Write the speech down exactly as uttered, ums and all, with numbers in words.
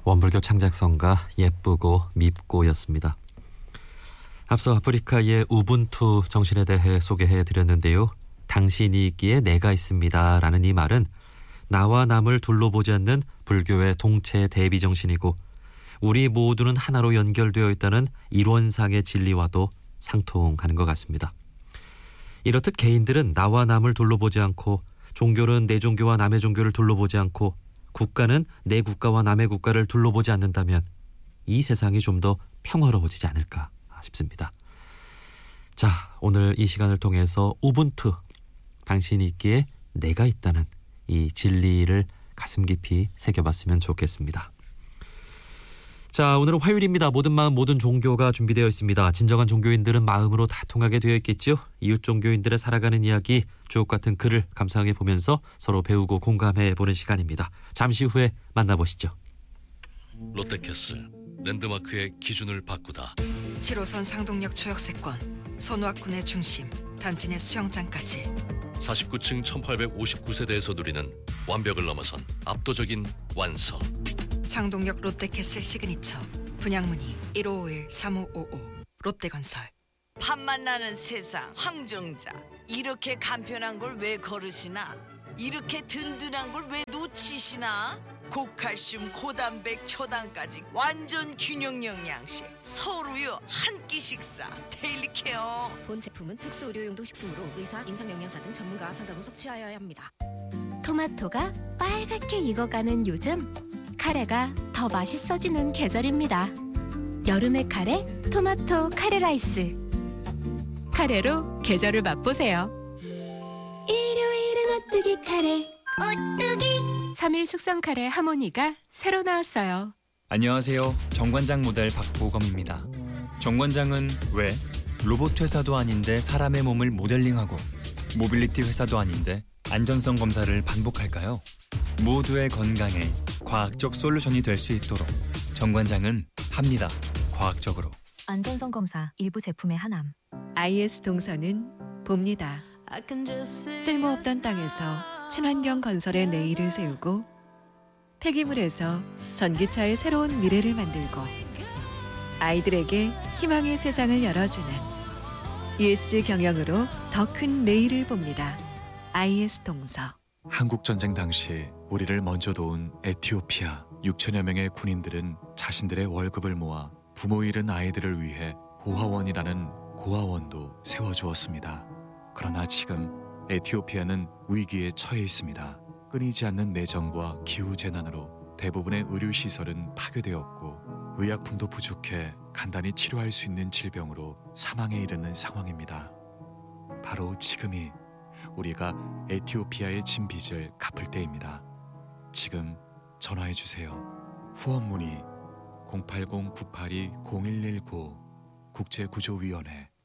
원불교 창작성가 예쁘고 밉고였습니다. 앞서 아프리카의 우분투 정신에 대해 소개해드렸는데요. 당신이 있기에 내가 있습니다 라는 이 말은 나와 남을 둘러보지 않는 불교의 동체 대비 정신이고 우리 모두는 하나로 연결되어 있다는 이론상의 진리와도 상통하는 것 같습니다. 이렇듯 개인들은 나와 남을 둘러보지 않고 종교는 내 종교와 남의 종교를 둘러보지 않고 국가는 내 국가와 남의 국가를 둘러보지 않는다면 이 세상이 좀 더 평화로워지지 않을까 싶습니다. 자, 오늘 이 시간을 통해서 우분투, 당신이 있기에 내가 있다는 이 진리를 가슴 깊이 새겨봤으면 좋겠습니다. 자, 오늘은 화요일입니다. 모든 마음 모든 종교가 준비되어 있습니다. 진정한 종교인들은 마음으로 다 통하게 되어 있겠죠. 이웃 종교인들의 살아가는 이야기, 주옥 같은 글을 감상해 보면서 서로 배우고 공감해 보는 시간입니다. 잠시 후에 만나보시죠. 롯데캐슬 랜드마크의 기준을 바꾸다. 칠 호선 상동역 초역세권, 손왁군의 중심, 단지 내 수영장까지 사십구 층 천팔백오십구 세대에서 누리는 완벽을 넘어선 압도적인 완성. 상동역 롯데캐슬 시그니처. 분양문의 일오오일 삼오오오. 롯데건설. 밥만 나는 세상 황정자. 이렇게 간편한 걸 왜 거르시나? 이렇게 든든한 걸 왜 놓치시나? 고칼슘, 고단백, 초당까지 완전 균형 영양식. 서울우유 한 끼 식사. 데일리 케어. 본 제품은 특수 의료용도 식품으로 의사, 임상영양사 등 전문가 상담 후 섭취하여야 합니다. 토마토가 빨갛게 익어가는 요즘, 카레가 더 맛있어지는 계절입니다. 여름의 카레, 토마토 카레 라이스. 카레로 계절을 맛보세요. 일요일은 오뚜기 카레. 오뚜기. 삼 일 숙성 카레 하모니가 새로 나왔어요. 안녕하세요. 정관장 모델 박보검입니다. 정관장은 왜 로봇 회사도 아닌데 사람의 몸을 모델링하고 모빌리티 회사도 아닌데 안전성 검사를 반복할까요? 모두의 건강에 과학적 솔루션이 될 수 있도록 정관장은 합니다. 과학적으로. 안전성 검사 일부 제품의 하남. 아이에스 동서는 봅니다. 쓸모없던 땅에서 친환경 건설의 내일을 세우고 폐기물에서 전기차의 새로운 미래를 만들고 아이들에게 희망의 세상을 열어주는 이에스지 경영으로 더 큰 내일을 봅니다. 아이에스 동서. 한국전쟁 당시 우리를 먼저 도운 에티오피아 육천여 명의 군인들은 자신들의 월급을 모아 부모 잃은 아이들을 위해 고아원이라는 고아원도 세워주었습니다. 그러나 지금 에티오피아는 위기에 처해 있습니다. 끊이지 않는 내전과 기후재난으로 대부분의 의료시설은 파괴되었고 의약품도 부족해 간단히 치료할 수 있는 질병으로 사망에 이르는 상황입니다. 바로 지금이 우리가 에티오피아의 진 빚을 갚을 때입니다. 지금 전화해주세요. 후원 문의 공팔공 구팔이 공일일구 국제구조위원회.